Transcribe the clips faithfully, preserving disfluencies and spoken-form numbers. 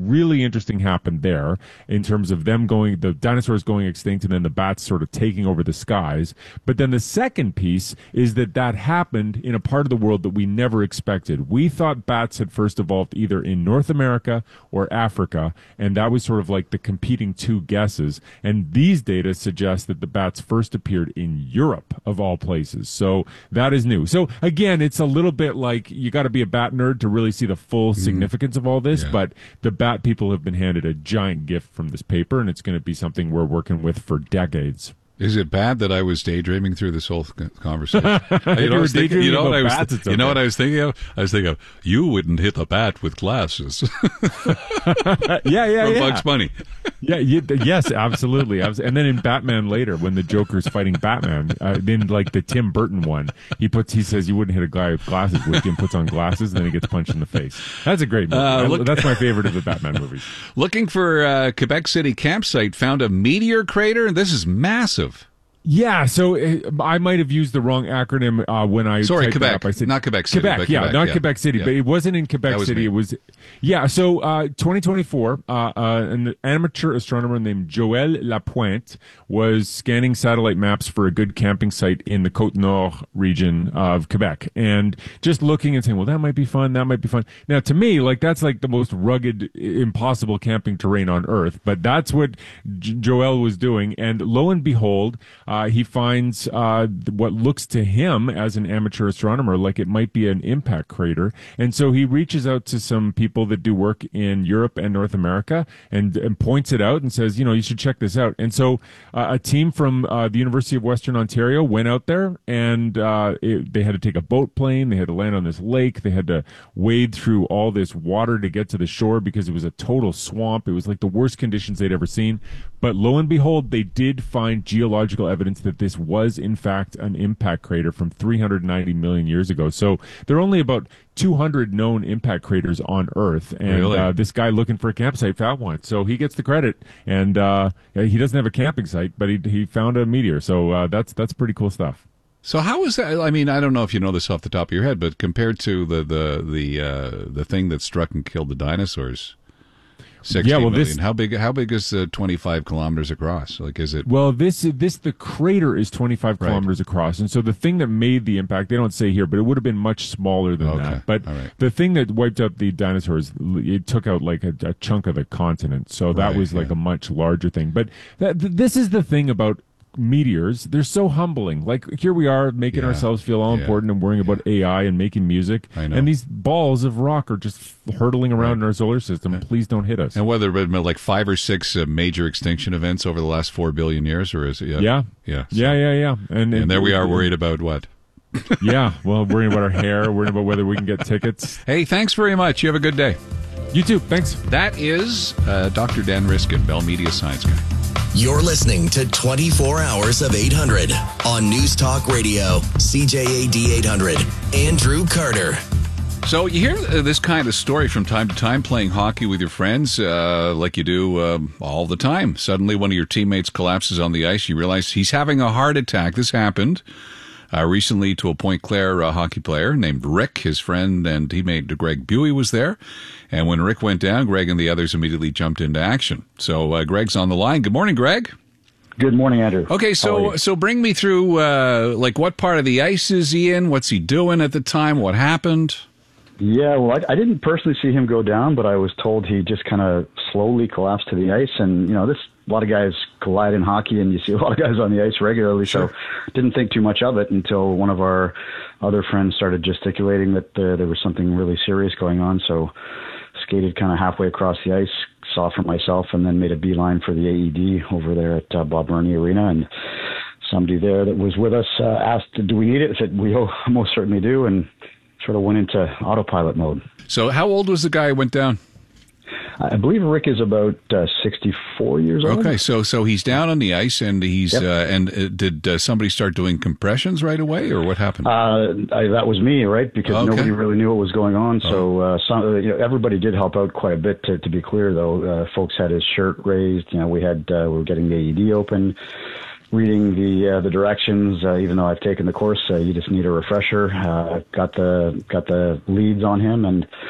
really interesting happened there in terms of them going, the dinosaurs going extinct and then the bats sort of taking over the skies. But then the second piece is that that happened in a part of the world that we never expected. We thought bats had first evolved either in North America or Africa, and that was sort of like the competing two guesses. And these data suggest that the bats first appeared in Europe, of all places. So that is new. So again, it's a little bit like you got to be a bat nerd to really see the full mm. significance of all this, yeah. but the bat people have been handed a giant gift from this paper, and it's going to be something we're working with for decades. Is it bad that I was daydreaming through this whole conversation? you know, thinking, you know what I was bats, okay. You know what I was thinking of? I was thinking of, you wouldn't hit a bat with glasses. yeah, yeah, From yeah. Bugs Bunny. yeah, you, and absolutely. And then in Batman later, when the Joker's fighting Batman, uh, then like the Tim Burton one, he puts he says you wouldn't hit a guy with glasses. With him puts on glasses, and then he gets punched in the face. That's a great movie. Uh, look, That's my favorite of the Batman movies. Looking for a Quebec City campsite, found a meteor crater, and this is massive. Yeah, so uh, I might have used the wrong acronym uh, when I sorry Quebec, up. I said not Quebec City, Quebec, but yeah, Quebec, not yeah. Quebec City, yeah. but it wasn't in Quebec was City. me. It was, yeah. So uh, twenty twenty-four, uh, uh, an amateur astronomer named Joël Lapointe was scanning satellite maps for a good camping site in the Côte Nord region of Quebec, and just looking and saying, "Well, that might be fun. That might be fun." Now, to me, like that's like the most rugged, impossible camping terrain on Earth, but that's what J- Joël was doing, and lo and behold, uh, he finds. Uh, what looks to him as an amateur astronomer like it might be an impact crater. And so he reaches out to some people that do work in Europe and North America and, and points it out and says, you know, you should check this out. And so uh, a team from uh, the University of Western Ontario went out there, and uh, it, they had to take a boat plane. They had to land on this lake. They had to wade through all this water to get to the shore because it was a total swamp. It was like the worst conditions they'd ever seen. But lo and behold, they did find geological evidence that this was, in fact, an impact crater from three hundred ninety million years ago. So there are only about two hundred known impact craters on Earth. And really? uh, this guy looking for a campsite found one. So he gets the credit. And uh, he doesn't have a camping site, but he he found a meteor. So uh, that's that's pretty cool stuff. So how is that? I mean, I don't know if you know this off the top of your head, but compared to the the the uh, the thing that struck and killed the dinosaurs, sixty yeah, well, million. This, how big? How big is uh, twenty-five kilometers across? Like, is it? Well, this this the crater is twenty-five right. kilometers across, and so the thing that made the impact, they don't say here, but it would have been much smaller than okay. that. But right. the thing that wiped out the dinosaurs, it took out like a, a chunk of the continent. So that right, was like yeah. a much larger thing. But that, th- this is the thing about meteors. They're so humbling. Like here we are making yeah. ourselves feel all yeah. important and worrying yeah. about A I and making music. I know. And these balls of rock are just hurtling around right. in our solar system. Yeah. Please don't hit us. And whether it been like five or six uh, major extinction events over the last four billion years, or is it? Yeah, yeah, yeah, so. yeah, yeah, yeah. And, and, and there we are worried about what? yeah, well, worrying about our hair, worrying about whether we can get tickets. Hey, thanks very much. You have a good day. You too. Thanks. That is uh, Doctor Dan Riskin, Bell Media Science Guy. You're listening to twenty-four hours of eight hundred on News Talk Radio, C J A D eight hundred. Andrew Carter. So you hear uh, this kind of story from time to time, playing hockey with your friends, uh, like you do uh, all the time. Suddenly one of your teammates collapses on the ice. You realize he's having a heart attack. This happened uh, recently to a Pointe Claire uh, hockey player named Rick. His friend and teammate Greg Buey was there. And when Rick went down, Greg and the others immediately jumped into action. So uh, Greg's on the line. Good morning, Greg. Good morning, Andrew. Okay, so so bring me through, uh, like, what part of the ice is he in? What's he doing at the time? What happened? Yeah, well, I, I didn't personally see him go down, but I was told he just kind of slowly collapsed to the ice. And, you know, this a lot of guys collide in hockey, and you see a lot of guys on the ice regularly. Sure. So didn't think too much of it until one of our other friends started gesticulating that uh, there was something really serious going on. So skated kind of halfway across the ice, saw for myself, and then made a beeline for the A E D over there at uh, Bob Burney Arena. And somebody there that was with us uh, asked, do we need it? I said, we most certainly do, and sort of went into autopilot mode. So how old was the guy who went down? I believe Rick is about uh, sixty-four years old. Okay, so so he's down on the ice, and he's yep. uh, and uh, did uh, somebody start doing compressions right away, or what happened? Uh, I, that was me, right? Because okay. nobody really knew what was going on. So uh, some, you know, everybody did help out quite a bit. To, to be clear, though, uh, folks had his shirt raised. You know, we had uh, we were getting the A E D open, reading the uh, the directions. Uh, even though I've taken the course, uh, you just need a refresher. Uh, got the got the leads on him and.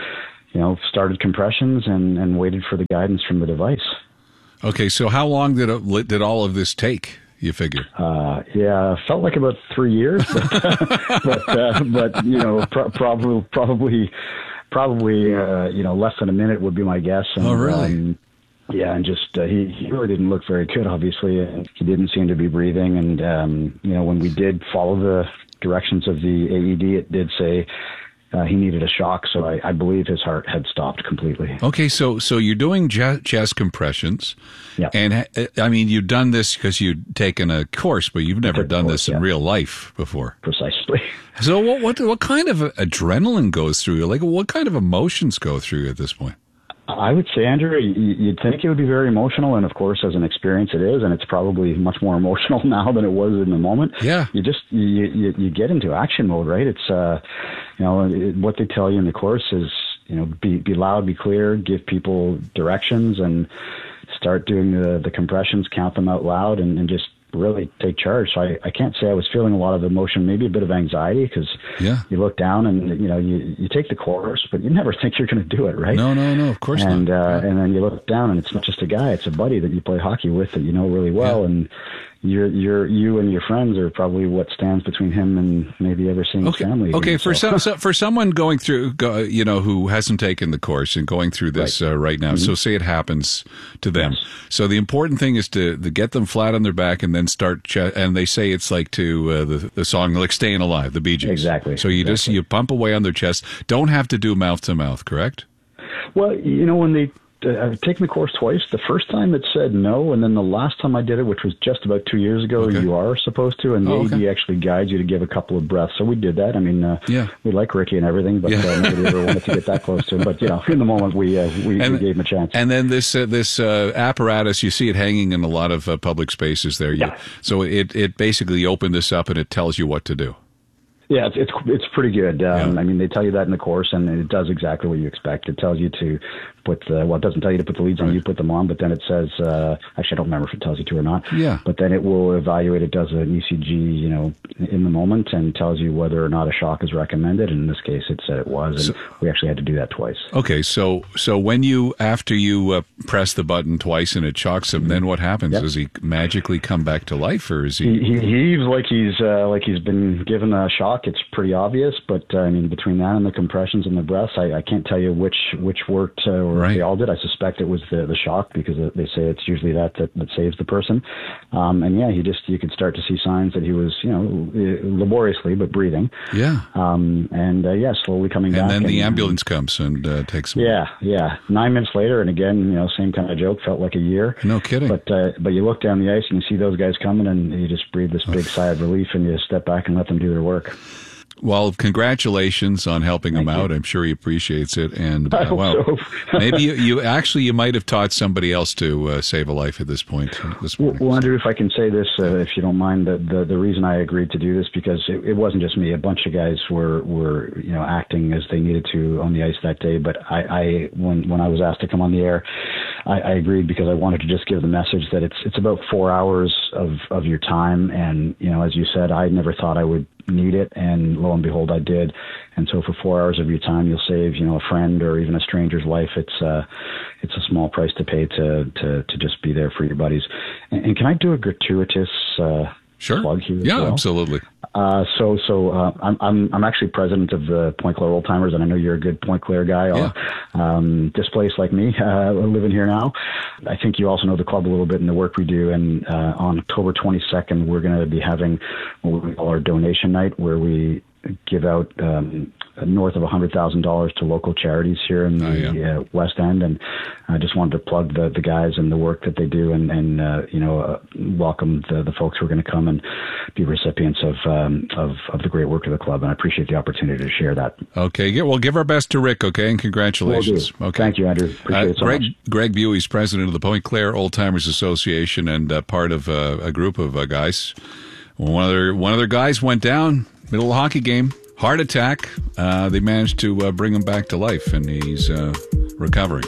you know, started compressions and, and waited for the guidance from the device. Okay, so how long did it, did all of this take, you figure? Uh, yeah, felt like about three years, but, uh, but, uh, but you know, pro- probably, probably, probably, uh, you know, less than a minute would be my guess. And, oh, really? Um, yeah, and just uh, he, he really didn't look very good, obviously. And he didn't seem to be breathing. And, um, you know, when we did follow the directions of the A E D, it did say uh, he needed a shock. So I, I believe his heart had stopped completely. Okay, so so you're doing je- chest compressions. Yeah. And, I mean, you've done this because you've taken a course, but you've never done course, this in yeah. real life before. Precisely. So what, what what kind of adrenaline goes through you? Like, what kind of emotions go through you at this point? I would say, Andrew, you'd think it would be very emotional, and of course, as an experience, it is, and it's probably much more emotional now than it was in the moment. Yeah, you just you you, you get into action mode, right? It's uh, you know, it, what they tell you in the course is, you know, be be loud, be clear, give people directions, and start doing the the compressions, count them out loud, and, and just really take charge. So I, I can't say I was feeling a lot of emotion, maybe a bit of anxiety, because yeah. you look down and, you know, you, you take the course, but you never think you're going to do it, right? No, no, no, of course and, not. Uh, and then you look down and it's not just a guy, it's a buddy that you play hockey with that you know really well. Yeah. And you're, you're, you and your friends are probably what stands between him and maybe ever seeing okay. his family. Okay, again, for so. some, so for someone going through, go, you know, who hasn't taken the course and going through this right, uh, right now, mm-hmm. so say it happens to them. Yes. So the important thing is to, to get them flat on their back and then start, ch- and they say it's like to uh, the, the song, like Staying Alive, the Bee Gees. Exactly. So you exactly. just, you pump away on their chest, don't have to do mouth to mouth, correct? Well, you know, when they, Uh, I've taken the course twice. The first time it said no, and then the last time I did it, which was just about two years ago, okay. you are supposed to, and the oh, okay. A D actually guides you to give a couple of breaths. So we did that. I mean, uh, yeah. we like Ricky and everything, but yeah. uh, nobody ever wanted to get that close to him. But, you know, in the moment, we uh, we, and, we gave him a chance. And then this uh, this uh, apparatus, you see it hanging in a lot of uh, public spaces there. You, yeah. So it, it basically opened this up, and it tells you what to do. Yeah, it's it's, it's pretty good. Um, yeah. I mean, they tell you that in the course, and it does exactly what you expect. It tells you to put the, well, it doesn't tell you to put the leads on, right. you put them on, but then it says, uh, actually, I don't remember if it tells you to or not. Yeah. But then it will evaluate, it does an E C G, you know, in the moment, and tells you whether or not a shock is recommended. And in this case, it said it was, and so, we actually had to do that twice. Okay, so so when you, after you uh, press the button twice and it shocks him, mm-hmm. then what happens? Yep. Does he magically come back to life, or is he? He, he heaves like he's uh, like he's been given a shock. It's pretty obvious, but uh, I mean, between that and the compressions and the breaths, I, I can't tell you which which worked uh, or right. if they all did. I suspect it was the, the shock, because they say it's usually that that, that saves the person. Um, and yeah, he just you could start to see signs that he was, you know, laboriously but breathing. Yeah. Um, and uh, yeah, slowly coming and back. Then and then the and, ambulance comes and uh, takes him. Yeah, yeah. Nine minutes later, and again, you know, same kind of joke. Felt like a year. No kidding. But uh, but you look down the ice and you see those guys coming, and you just breathe this big sigh of relief, and you step back and let them do their work. Well, congratulations on helping Thank him out. You. I'm sure he appreciates it. And uh, uh, well, so. maybe you, you actually you might have taught somebody else to uh, save a life at this point. This well, well, Andrew, if I can say this, uh, if you don't mind, the, the the reason I agreed to do this, because it, it wasn't just me. A bunch of guys were were you know acting as they needed to on the ice that day. But I, I when when I was asked to come on the air, I, I agreed because I wanted to just give the message that it's it's about four hours of of your time, and you know, as you said, I never thought I would need it, and lo and behold, I did. And so for four hours of your time, you'll save, you know, a friend or even a stranger's life. It's uh, it's a small price to pay to to, to just be there for your buddies. And, and can I do a gratuitous uh, sure. plug here? Yeah, as well? absolutely. Uh, so so uh, I'm I'm I'm actually president of the Point Claire Old Timers, and I know you're a good Point Claire guy. Yeah. Um, displaced like me, uh, living here now. I think you also know the club a little bit and the work we do. And uh, on October twenty-second, we're going to be having what we call our donation night, where we give out um, north of one hundred thousand dollars to local charities here in the oh, yeah. uh, West End. And I just wanted to plug the, the guys and the work that they do, and, and uh, you know, uh, welcome the, the folks who are going to come and be recipients of, um, of of the great work of the club. And I appreciate the opportunity to share that. Okay. Well, give our best to Rick, okay? And congratulations. Okay. Thank you, Andrew. Appreciate uh, it so Greg, much. Greg Buey's president of the Point Claire Old Timers Association, and uh, part of uh, a group of uh, guys. One of their, one of their guys went down, middle of a hockey game. Heart attack. Uh, they managed to uh, bring him back to life, and he's uh, recovering.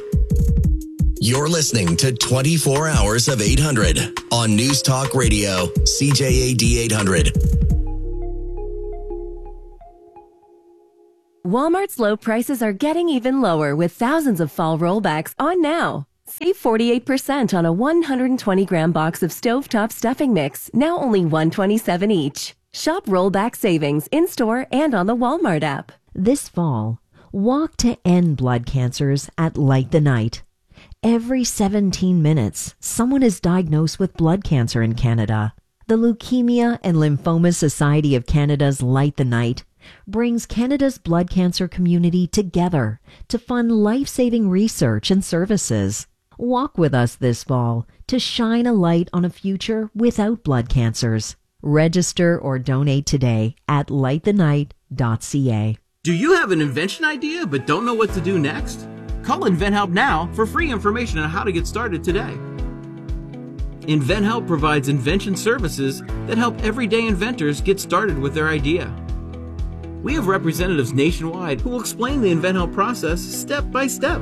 You're listening to twenty-four hours of eight hundred on News Talk Radio, C J A D eight hundred. Walmart's low prices are getting even lower with thousands of fall rollbacks on now. Save forty-eight percent on a one hundred twenty gram box of stovetop stuffing mix, now only one dollar and twenty-seven cents each. Shop rollback savings in-store and on the Walmart app. This fall, walk to end blood cancers at Light the Night. Every seventeen minutes, someone is diagnosed with blood cancer in Canada. The Leukemia and Lymphoma Society of Canada's Light the Night brings Canada's blood cancer community together to fund life-saving research and services. Walk with us this fall to shine a light on a future without blood cancers. Register or donate today at light the night dot c a. Do you have an invention idea but don't know what to do next? Call InventHelp now for free information on how to get started today. InventHelp provides invention services that help everyday inventors get started with their idea. We have representatives nationwide who will explain the InventHelp process step by step.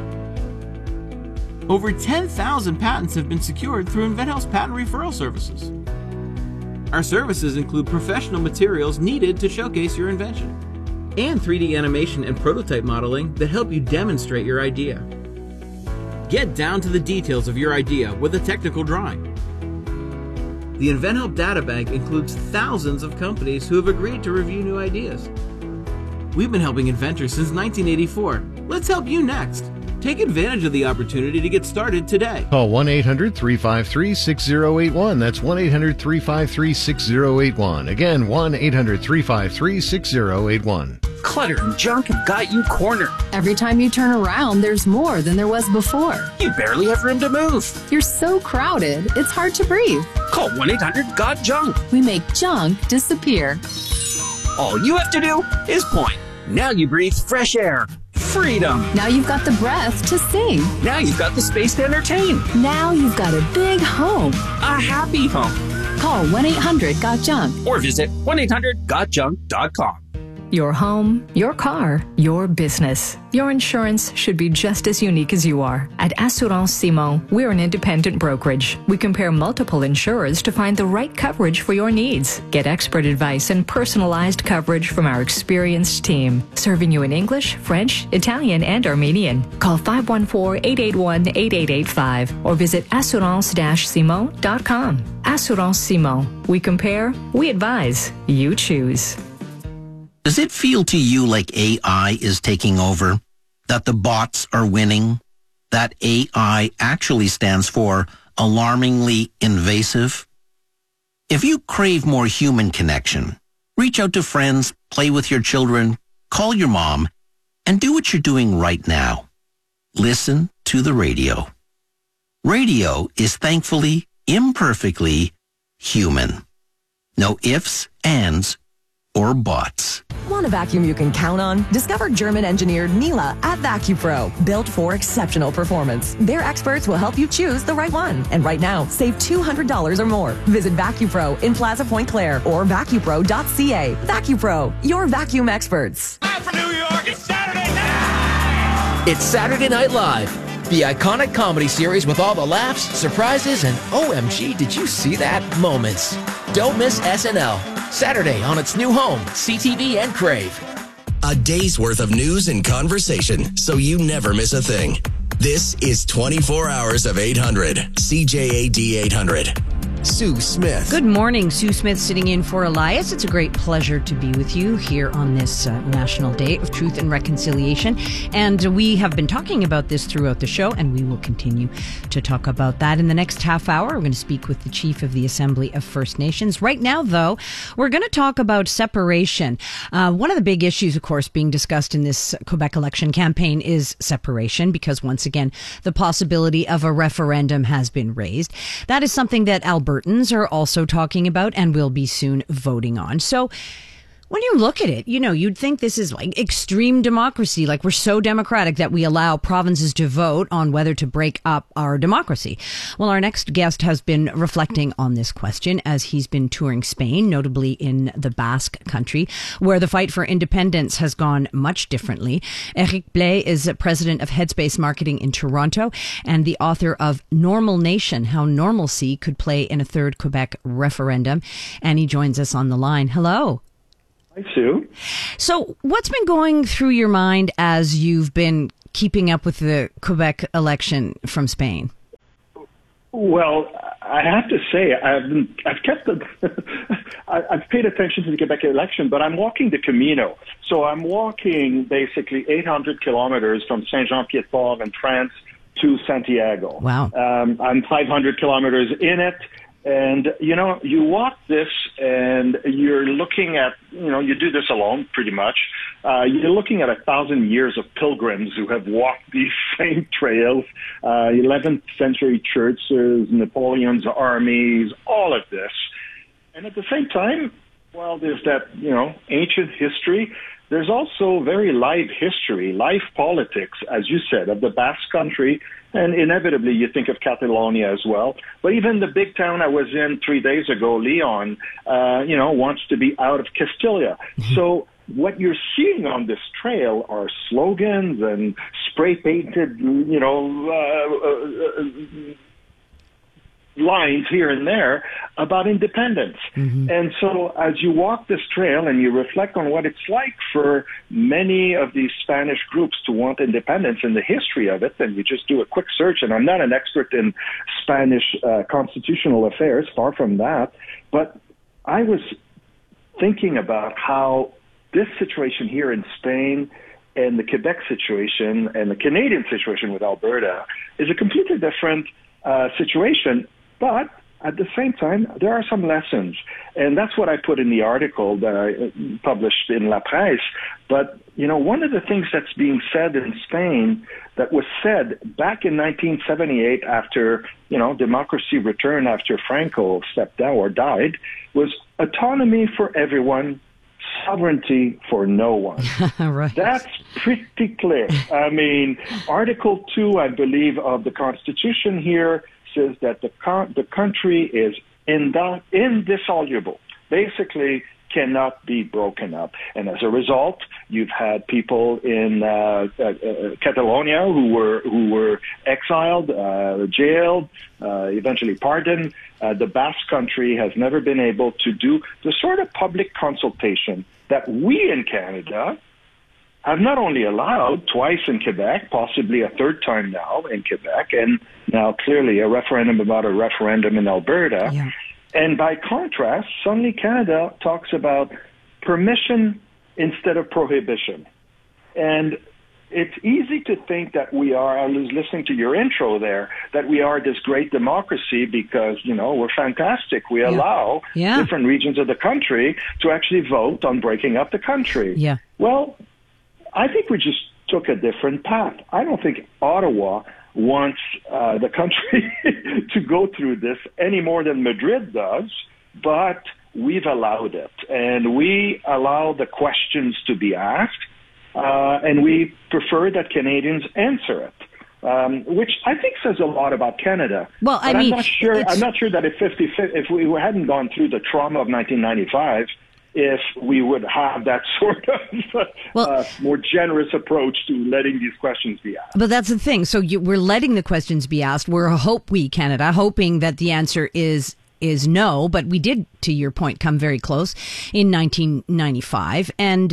Over ten thousand patents have been secured through InventHelp's patent referral services. Our services include professional materials needed to showcase your invention, and three D animation and prototype modeling that help you demonstrate your idea. Get down to the details of your idea with a technical drawing. The InventHelp Databank includes thousands of companies who have agreed to review new ideas. We've been helping inventors since nineteen eighty-four. Let's help you next. Take advantage of the opportunity to get started today. Call one eight hundred three five three six zero eight one. That's one eight hundred three five three six zero eight one. Again, one eight hundred three five three six zero eight one. Clutter and junk have got you cornered. Every time you turn around, there's more than there was before. You barely have room to move. You're so crowded, it's hard to breathe. Call one eight hundred got junk. We make junk disappear. All you have to do is point. Now you breathe fresh air. Freedom. Now you've got the breath to sing. Now you've got the space to entertain. Now you've got a big home. A happy home. Call one eight hundred got junk. Or visit one eight hundred got junk dot com. Your home, your car, your business. Your insurance should be just as unique as you are. At Assurance Simon, we're an independent brokerage. We compare multiple insurers to find the right coverage for your needs. Get expert advice and personalized coverage from our experienced team, serving you in English, French, Italian, and Armenian. Call five one four, eight eight one, eight eight eight five or visit assurance dash simon dot com. Assurance Simon. We compare, we advise, you choose. Does it feel to you like A I is taking over? That the bots are winning? That A I actually stands for alarmingly invasive? If you crave more human connection, reach out to friends, play with your children, call your mom, and do what you're doing right now. Listen to the radio. Radio is thankfully, imperfectly human. No ifs, ands, or buts. Want a vacuum you can count on? Discover German-engineered Miele at VacuPro, built for exceptional performance. Their experts will help you choose the right one. And right now, save two hundred dollars or more. Visit VacuPro in Plaza Point Claire or vacu pro dot c a. VacuPro, your vacuum experts. Live from New York, it's Saturday night! It's Saturday Night Live, the iconic comedy series with all the laughs, surprises, and O M G, did you see that moments. Don't miss S N L. Saturday on its new home, C T V and Crave. A day's worth of news and conversation, so you never miss a thing. This is twenty-four hours of eight hundred. C J A D eight hundred. Sue Smith. Good morning. Sue Smith sitting in for Elias. It's a great pleasure to be with you here on this uh, National Day of Truth and Reconciliation. And we have been talking about this throughout the show, and we will continue to talk about that in the next half hour. We're going to speak with the Chief of the Assembly of First Nations. Right now, though, we're going to talk about separation. Uh, one of the big issues, of course, being discussed in this Quebec election campaign is separation, because once again, the possibility of a referendum has been raised. That is something that Albertans are also talking about and will be soon voting on. So when you look at it, you know, you'd think this is like extreme democracy, like we're so democratic that we allow provinces to vote on whether to break up our democracy. Well, our next guest has been reflecting on this question as he's been touring Spain, notably in the Basque country, where the fight for independence has gone much differently. Eric Blais is president of Headspace Marketing in Toronto and the author of Normal Nation, How Normalcy Could Play in a Third Quebec Referendum. And he joins us on the line. Hello. Hi, Sue. So what's been going through your mind as you've been keeping up with the Quebec election from Spain? Well, I have to say, I've been, I've kept the, I've paid attention to the Quebec election, but I'm walking the Camino. So I'm walking basically eight hundred kilometers from Saint-Jean-Pied-de-Port in France to Santiago. Wow. Um, I'm five hundred kilometers in it. And, you know, you walk this and you're looking at, you know, you do this alone pretty much. Uh, you're looking at a thousand years of pilgrims who have walked these same trails, uh, eleventh century churches, Napoleon's armies, all of this. And at the same time, well, there's that, you know, ancient history. There's also very live history, live politics, as you said, of the Basque Country. And inevitably, you think of Catalonia as well. But even the big town I was in three days ago, Leon, uh, you know, wants to be out of Castilla. So what you're seeing on this trail are slogans and spray-painted, you know, uh, uh, lines here and there about independence. Mm-hmm. And so as you walk this trail and you reflect on what it's like for many of these Spanish groups to want independence and the history of it, and you just do a quick search, and I'm not an expert in Spanish uh, constitutional affairs, far from that, but I was thinking about how this situation here in Spain and the Quebec situation and the Canadian situation with Alberta is a completely different uh, situation. But at the same time, there are some lessons. And that's what I put in the article that I published in La Presse. But, you know, one of the things that's being said in Spain that was said back in nineteen seventy-eight after, you know, democracy returned after Franco stepped down or died was autonomy for everyone, sovereignty for no one. Right. That's pretty clear. I mean, Article two, I believe, of the Constitution here says that the con- the country is ind- indissoluble, basically cannot be broken up. And as a result, you've had people in uh, uh, uh, Catalonia who were who were exiled, uh, jailed, uh, eventually pardoned. Uh, the Basque Country has never been able to do the sort of public consultation that we in Canada have not only allowed twice in Quebec, possibly a third time now in Quebec, and now clearly a referendum about a referendum in Alberta. Yeah. And by contrast, suddenly Canada talks about permission instead of prohibition. And it's easy to think that we are, I was listening to your intro there, that we are this great democracy because, you know, we're fantastic. We Yeah. allow Yeah. different regions of the country to actually vote on breaking up the country. Yeah. Well, I think we just took a different path. I don't think Ottawa wants uh, the country to go through this any more than Madrid does, but we've allowed it. And we allow the questions to be asked, uh, and we prefer that Canadians answer it. Um, which I think says a lot about Canada. Well, I but mean, I'm not sure. it's- I'm not sure that if fifty, if we hadn't gone through the trauma of nineteen ninety-five, if we would have that sort of Well- uh, more generous approach to letting these questions be asked. But that's the thing. So you, we're letting the questions be asked. We're a hope we Canada, hoping that the answer is is no. But we did, to your point, come very close in nineteen ninety-five. And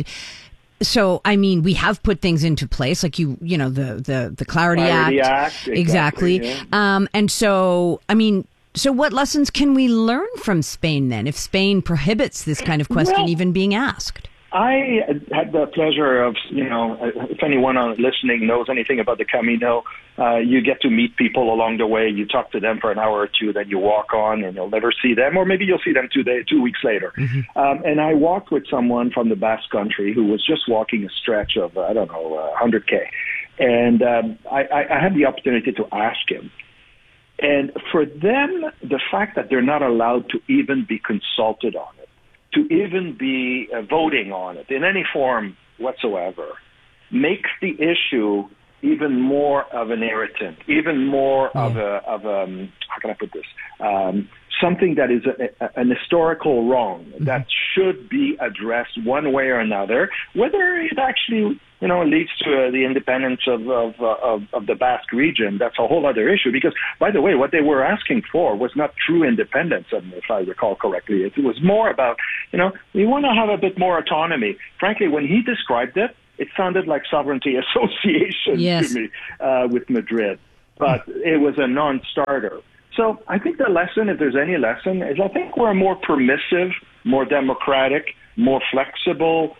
so, I mean, we have put things into place, like you, you know, the the the Clarity, Clarity Act, Act, exactly, yeah. Um, and so, I mean. So what lessons can we learn from Spain then, if Spain prohibits this kind of question Well, even being asked? I had the pleasure of, you know, if anyone on listening knows anything about the Camino, uh, you get to meet people along the way. You talk to them for an hour or two, then you walk on and you'll never see them, or maybe you'll see them two, day, two weeks later. Mm-hmm. Um, and I walked with someone from the Basque Country who was just walking a stretch of, I don't know, uh, one hundred K. And um, I, I had the opportunity to ask him. And for them, the fact that they're not allowed to even be consulted on it, to even be uh, voting on it in any form whatsoever, makes the issue even more of an irritant, even more yeah. of a, of a, um, how can I put this, um, something that is a, a, an historical wrong mm-hmm. that should be addressed one way or another, whether it actually, you you know, leads to uh, the independence of of, uh, of of the Basque region, that's a whole other issue. Because, by the way, what they were asking for was not true independence, if I recall correctly. It was more about, you know, we want to have a bit more autonomy. Frankly, when he described it, it sounded like sovereignty association yes. to me uh, with Madrid, but it was a non-starter. So I think the lesson, if there's any lesson, is I think we're a more permissive, more democratic, more flexible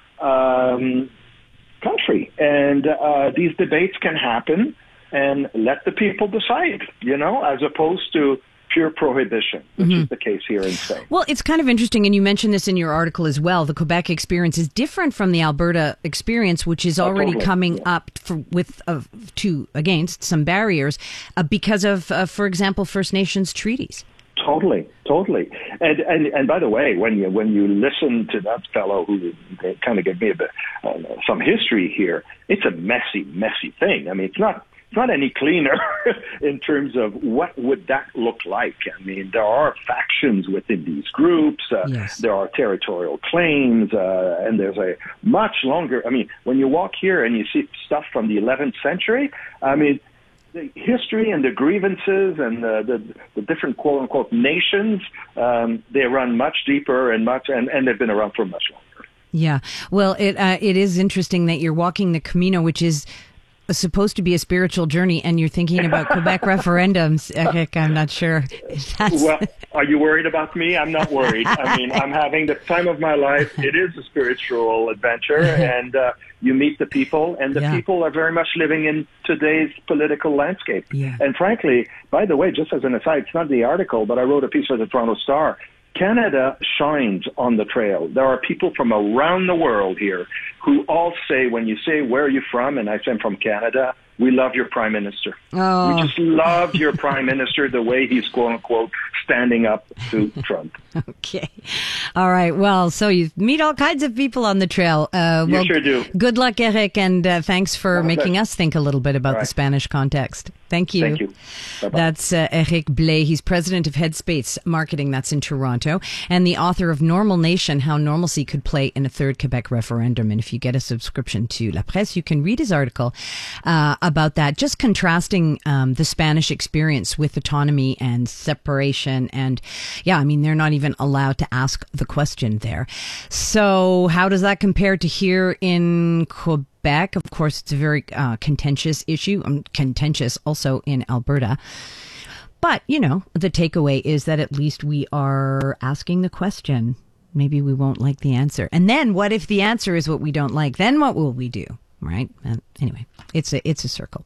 um, country. And uh, these debates can happen, and let the people decide, you know, as opposed to pure prohibition, which mm-hmm. is the case here in Spain. Well, it's kind of interesting, and you mentioned this in your article as well. The Quebec experience is different from the Alberta experience, which is already oh, totally. coming yeah. up for, with uh, to against some barriers uh, because of, uh, for example, First Nations treaties. Totally, totally. And, and and by the way, when you when you listen to that fellow who kind of gave me a bit uh, some history here, it's a messy, messy thing. I mean, it's not. It's not any cleaner in terms of what would that look like. I mean, there are factions within these groups. Uh, yes. There are territorial claims, uh, and there's a much longer. I mean, when you walk here and you see stuff from the eleventh century, I mean, the history and the grievances and the, the, the different quote unquote nations, um, they run much deeper and much, and, and they've been around for much longer. Yeah. Well, it uh, it is interesting that you're walking the Camino, which is supposed to be a spiritual journey, and you're thinking about Quebec referendums. Eric, I'm not sure. That's... Well, are you worried about me? I'm not worried. I mean, I'm having the time of my life. It is a spiritual adventure, and uh, you meet the people, and the yeah. people are very much living in today's political landscape. Yeah. And frankly, by the way, just as an aside, it's not the article, but I wrote a piece for the Toronto Star. Canada shines on the trail. There are people from around the world here who all say, when you say, where are you from? And I say, I'm from Canada. We love your prime minister. Oh. We just love your prime minister, the way he's, quote unquote, standing up to Trump. Okay. All right. Well, so you meet all kinds of people on the trail. Uh, well, you sure do. Good luck, Eric, and uh, thanks for Well, making thanks. us think a little bit about All right. the Spanish context. Thank you. Thank you. Bye-bye. That's uh, Eric Blais. He's president of Headspace Marketing. That's in Toronto. And the author of Normal Nation, How Normalcy Could Play in a Third Quebec Referendum. And if you get a subscription to La Presse, you can read his article uh, about that, just contrasting um, the Spanish experience with autonomy and separation. And yeah, I mean, they're not even allowed to ask the question there. So how does that compare to here in Quebec? Of course, it's a very uh, contentious issue, um, contentious also in Alberta. But, you know, the takeaway is that at least we are asking the question. Maybe we won't like the answer. And then what if the answer is what we don't like? Then what will we do? Right? Uh, anyway, it's a it's a circle.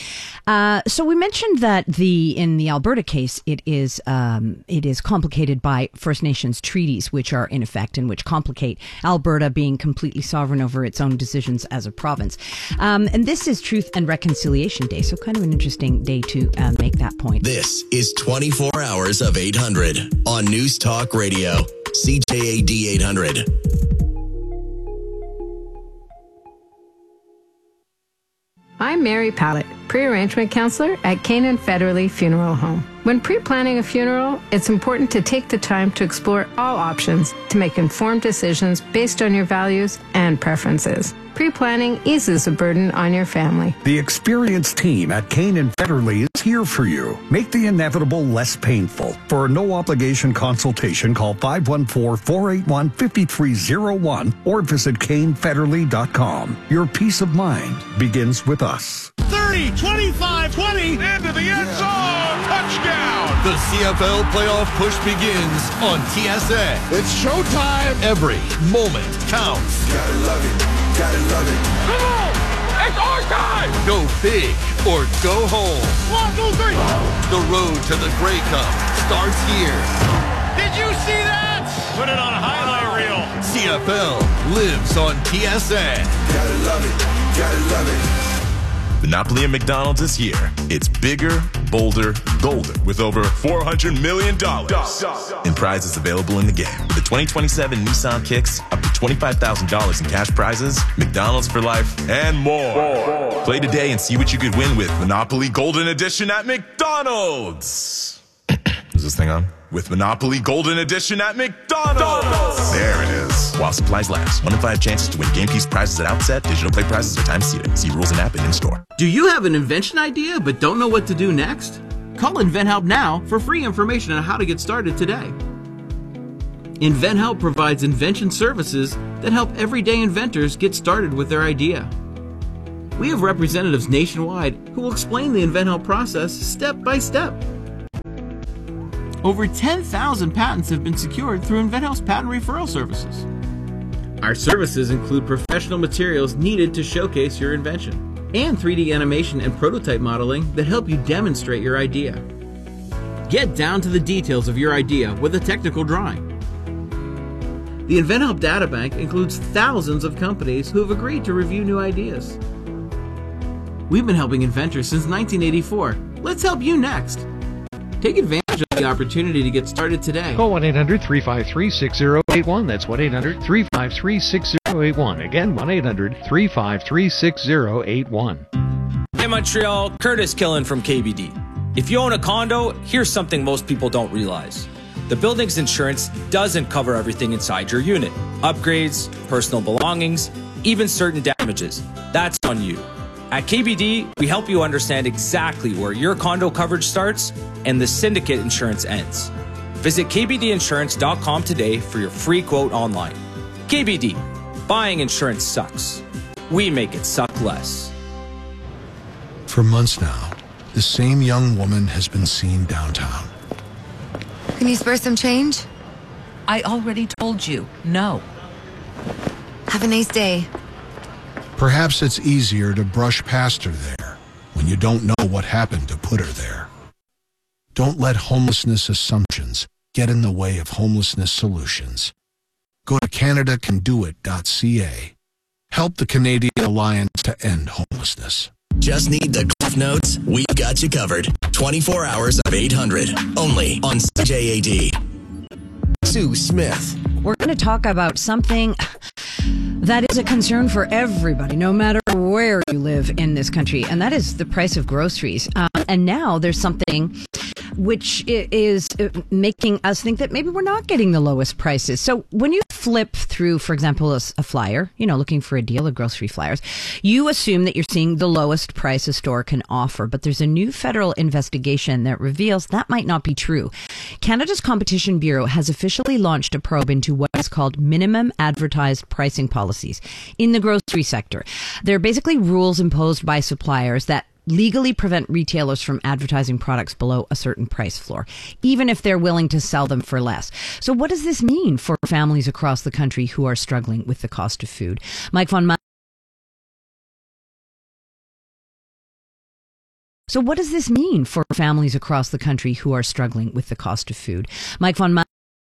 Uh, so we mentioned that the in the Alberta case, it is um, it is complicated by First Nations treaties, which are in effect and which complicate Alberta being completely sovereign over its own decisions as a province. Um, and this is Truth and Reconciliation Day, so kind of an interesting day to uh, make that point. This is twenty-four hours of eight hundred on News Talk Radio, C J A D eight hundred. I'm Mary Pallett, pre-arrangement counselor at Canaan Federally Funeral Home. When pre-planning a funeral, it's important to take the time to explore all options to make informed decisions based on your values and preferences. Pre-planning eases the burden on your family. The experienced team at Canaan Federally is here for you. Make the inevitable less painful. For a no-obligation consultation, call five one four, four eight one, five three zero one or visit Cain Federally dot com. Your peace of mind begins with us. thirty, twenty-five, twenty, into the end zone. Touchdown. The C F L playoff push begins on T S A. It's showtime. Every moment counts. Gotta love it. Gotta love it. Come on. It's our time. Go big or go home. One, two, three. The road to the Grey Cup starts here. Did you see that? Put it on a highlight reel. C F L lives on T S A. Gotta love it. Gotta love it. Monopoly at McDonald's is here. It's bigger, bolder, golden, with over four hundred million dollars in prizes available in the game. With the twenty twenty-seven Nissan Kicks, up to twenty-five thousand dollars in cash prizes, McDonald's for life, and more. more. Play today and see what you could win with Monopoly Golden Edition at McDonald's. Is this thing on? With Monopoly Golden Edition at McDonald's. There it is. while supplies last. One in five chances to win game piece prizes at Outset. Digital play prizes are time seated. See rules and app and in-store. Do you have an invention idea but don't know what to do next? Call InventHelp now for free information on how to get started today. InventHelp provides invention services that help everyday inventors get started with their idea. We have representatives nationwide who will explain the InventHelp process step by step. Over ten thousand patents have been secured through InventHelp's patent referral services. Our services include professional materials needed to showcase your invention, and three D animation and prototype modeling that help you demonstrate your idea. Get down to the details of your idea with a technical drawing. The InventHelp Databank includes thousands of companies who have agreed to review new ideas. We've been helping inventors since nineteen eighty-four. Let's help you next. Take advantage of the opportunity to get started today. Call one eight hundred three five three six zero eight one. That's one eight hundred three five three six zero eight one. Again, one eight hundred three five three six zero eight one. Hey Montreal, Curtis Killen from K B D. If you own a condo, here's something most people don't realize. The building's insurance doesn't cover everything inside your unit. Upgrades, personal belongings, even certain damages. That's on you. At K B D, we help you understand exactly where your condo coverage starts and the syndicate insurance ends. Visit k b d insurance dot com today for your free quote online. K B D, buying insurance sucks. We make it suck less. For months now, the same young woman has been seen downtown. Can you spare some change? I already told you, no. Have a nice day. Perhaps it's easier to brush past her there when you don't know what happened to put her there. Don't let homelessness assumptions get in the way of homelessness solutions. Go to canada can do it dot c a. Help the Canadian Alliance to End Homelessness. Just need the Cliff Notes? We've got you covered. twenty-four hours of eight hundred. Only on C J A D. Sue Smith. We're going to talk about something that is a concern for everybody, no matter where you live in this country, and that is the price of groceries. Um, and now there's something which is making us think that maybe we're not getting the lowest prices. So when you flip through, for example, a, a flyer, you know, looking for a deal of grocery flyers, you assume that you're seeing the lowest price a store can offer. But there's a new federal investigation that reveals that might not be true. Canada's Competition Bureau has officially launched a probe into what is called minimum advertised pricing policies in the grocery sector. They're basically rules imposed by suppliers that legally prevent retailers from advertising products below a certain price floor, even if they're willing to sell them for less. So what does this mean for families across the country who are struggling with the cost of food? Mike von Ma- So what does this mean for families across the country who are struggling with the cost of food? Mike von Ma-